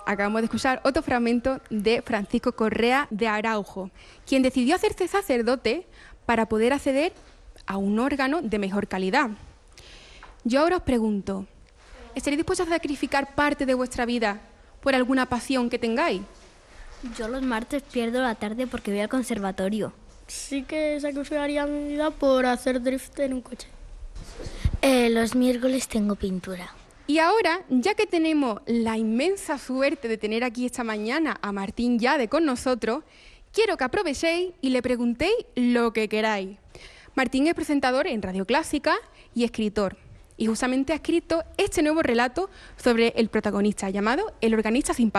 acabamos de escuchar otro fragmento de Francisco Correa de Araujo, quien decidió hacerse sacerdote para poder acceder a un órgano de mejor calidad. Yo ahora os pregunto, ¿estaréis dispuestos a sacrificar parte de vuestra vida por alguna pasión que tengáis? Yo los martes pierdo la tarde porque voy al conservatorio. Sí que sacrificaría mi vida por hacer drift en un coche. Los miércoles tengo pintura. Y ahora, ya que tenemos la inmensa suerte de tener aquí esta mañana a Martín Yade con nosotros, quiero que aprovechéis y le preguntéis lo que queráis. Martín es presentador en Radio Clásica y escritor. Y justamente ha escrito este nuevo relato sobre el protagonista llamado El organista sin papel.